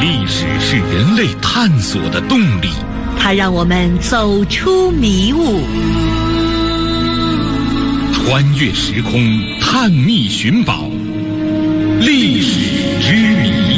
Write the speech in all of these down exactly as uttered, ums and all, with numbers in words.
历史是人类探索的动力， 它让我们走出迷雾， 穿越时空，探秘寻宝，历史之谜。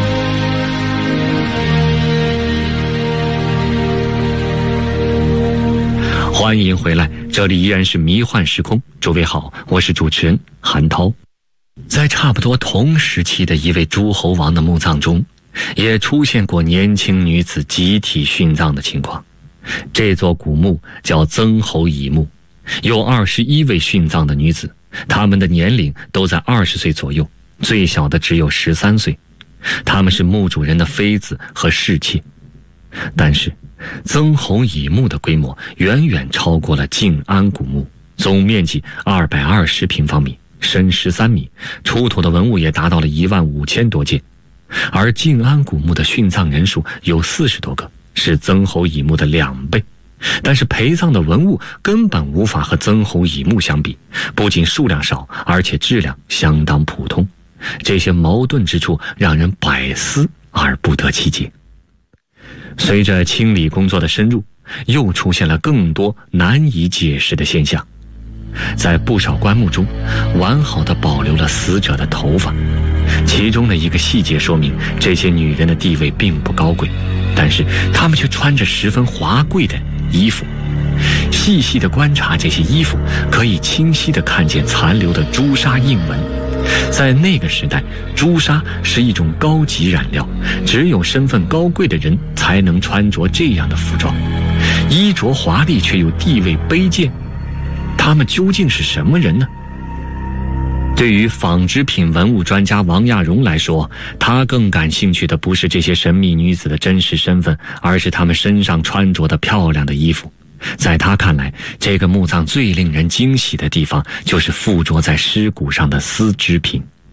欢迎回来，这里依然是迷幻时空。诸位好，我是主持人韩涛。在差不多同时期的一位诸侯王的墓葬中，也出现过年轻女子集体殉葬的情况。这座古墓叫曾侯乙墓，有二十一位殉葬的女子，她们的年龄都在二十岁左右，最小的只有十三岁。她们是墓主人的妃子和侍妾。但是曾侯乙墓的规模远远超过了靖安古墓，总面积二百二十平方米，深十三米，出土的文物也达到了一万五千多件。而靖安古墓的殉葬人数有四十多个，是曾侯乙墓的两倍。但是陪葬的文物根本无法和曾侯乙墓相比，不仅数量少，而且质量相当普通。这些矛盾之处让人百思而不得其解。随着清理工作的深入，又出现了更多难以解释的现象。在不少棺木中，完好的保留了死者的头发，其中的一个细节说明这些女人的地位并不高贵，但是她们却穿着十分华贵的衣服。细细的观察这些衣服，可以清晰地看见残留的朱砂印纹。在那个时代，朱砂是一种高级染料，只有身份高贵的人才能穿着这样的服装。衣着华丽却又地位卑贱，他们究竟是什么人呢？对于纺织品文物专家王亚荣来说，他更感兴趣的不是这些神秘女子的真实身份，而是她们身上穿着的漂亮的衣服。在他看来，这个墓葬最令人惊喜的地方就是附着在尸骨上的丝织品。